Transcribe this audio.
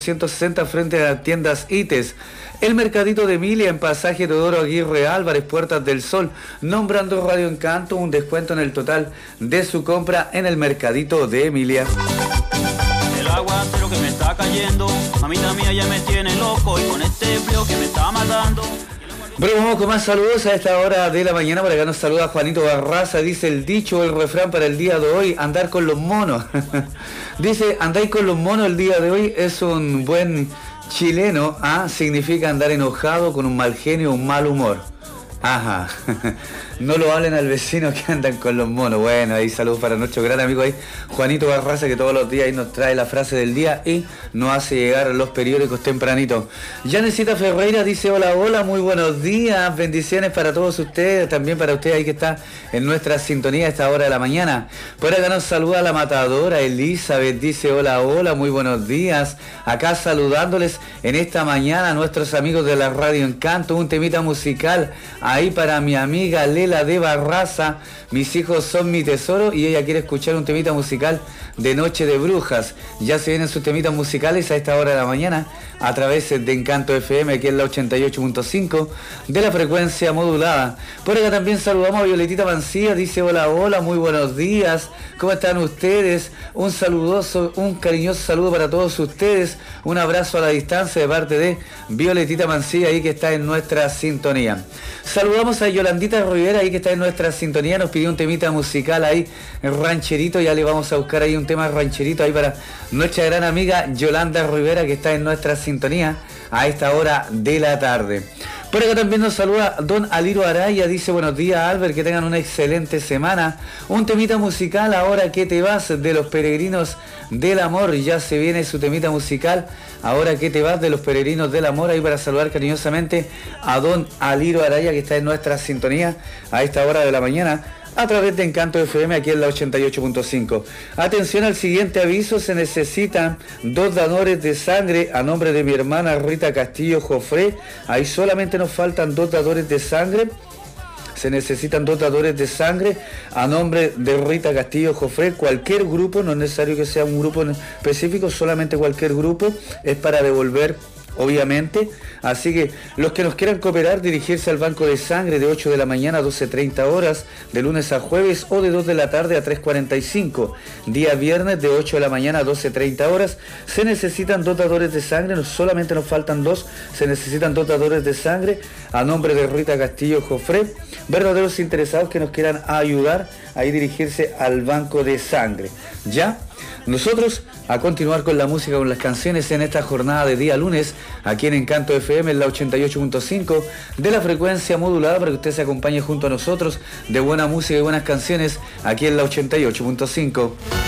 160 frente a tiendas ITES. El Mercadito de Emilia en pasaje Teodoro Aguirre Álvarez, Puertas del Sol, nombrando Radio Encanto un descuento en el total de su compra en el Mercadito de Emilia. El aguacero que me está cayendo, mamita mía ya me tiene loco y con este frío que me está matando. Bueno, vamos con más saludos a esta hora de la mañana. Por acá nos saluda Juanito Barraza. Dice el dicho, el refrán para el día de hoy, andar con los monos. Dice, andáis con los monos el día de hoy, es un buen chileno. Significa andar enojado, con un mal genio, un mal humor. Ajá. No lo hablen al vecino que andan con los monos. Bueno, ahí saludos para nuestro gran amigo ahí, Juanito Barraza, que todos los días ahí nos trae la frase del día y nos hace llegar los periódicos tempranito. Janesita Ferreira dice, hola, hola, muy buenos días, bendiciones para todos ustedes, también para usted ahí que está en nuestra sintonía a esta hora de la mañana. Por acá nos saluda la matadora Elizabeth, dice, hola, hola, muy buenos días. Acá saludándoles en esta mañana a nuestros amigos de la Radio Encanto, un temita musical ahí para mi amiga Lela de Barraza, mis hijos son mi tesoro, y ella quiere escuchar un temita musical de Noche de Brujas. Ya se vienen sus temitas musicales a esta hora de la mañana a través de Encanto FM, aquí en la 88.5 de la frecuencia modulada. Por acá también saludamos a Violetita Mancía, dice hola, hola, muy buenos días, ¿cómo están ustedes? Un saludoso, un cariñoso saludo para todos ustedes, un abrazo a la distancia de parte de Violetita Mancía, ahí que está en nuestra sintonía. Saludamos a Yolandita Rivera, ahí que está en nuestra sintonía, nos pidió un temita musical ahí, rancherito, ya le vamos a buscar ahí un tema rancherito ahí para nuestra gran amiga Yolanda Rivera, que está en nuestra sintonía a esta hora de la tarde. Por acá también nos saluda don Aliro Araya, dice buenos días Albert, que tengan una excelente semana. Un temita musical, ahora que te vas, de los Peregrinos del Amor, ya se viene su temita musical, ahora que te vas, de los Peregrinos del Amor, ahí para saludar cariñosamente a don Aliro Araya, que está en nuestra sintonía a esta hora de la mañana a través de Encanto FM aquí en la 88.5. Atención al siguiente aviso, se necesitan 2 dadores de sangre a nombre de mi hermana Rita Castillo Jofré. Ahí solamente nos faltan 2 dadores de sangre. Se necesitan 2 dadores de sangre a nombre de Rita Castillo Jofré. Cualquier grupo, no es necesario que sea un grupo específico, solamente cualquier grupo, es para devolver, obviamente. Así que los que nos quieran cooperar, dirigirse al banco de sangre de 8 de la mañana a 12:30 horas, de lunes a jueves, o de 2 de la tarde a 3:45, día viernes de 8 de la mañana a 12:30 horas. Se necesitan 2 dadores de sangre, no solamente nos faltan 2, se necesitan 2 dadores de sangre a nombre de Rita Castillo Jofré. Verdaderos interesados que nos quieran ayudar, ahí dirigirse al banco de sangre. ¿Ya? Nosotros a continuar con la música, con las canciones en esta jornada de día lunes, aquí en Encanto FM, en la 88.5 de la frecuencia modulada, para que usted se acompañe junto a nosotros de buena música y buenas canciones aquí en la 88.5.